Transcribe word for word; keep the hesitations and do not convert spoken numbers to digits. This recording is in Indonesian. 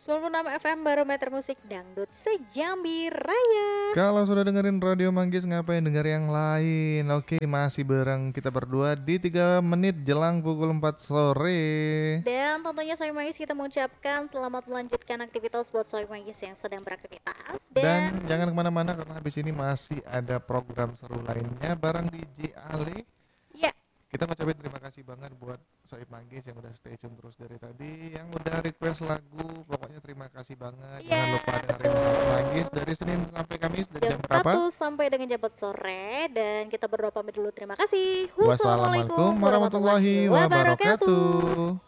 sembilan puluh enam F M Barometer Musik Dangdut Sejambi Raya. Kalau sudah dengerin Radio Manggis ngapain denger yang lain? Oke, masih bareng kita berdua di tiga menit jelang pukul empat sore. Dan tentunya Soy Magis kita mengucapkan selamat melanjutkan aktivitas buat Soy Magis yang sedang beraktivitas. Dan, Dan, jangan kemana-mana karena habis ini masih ada program seru lainnya bareng D J Ale. ya, Kita ngucapin terima kasih banget buat Soib Manggis yang udah stay tune terus dari tadi, yang udah request lagu. Pokoknya terima kasih banget. ya, Jangan lupa dengerin Mas Manggis dari Senin sampai Kamis dari jam jam berapa? satu sampai dengan jam empat sore. Dan kita berdoa pamit dulu, terima kasih. Wassalamualaikum warahmatullahi wabarakatuh.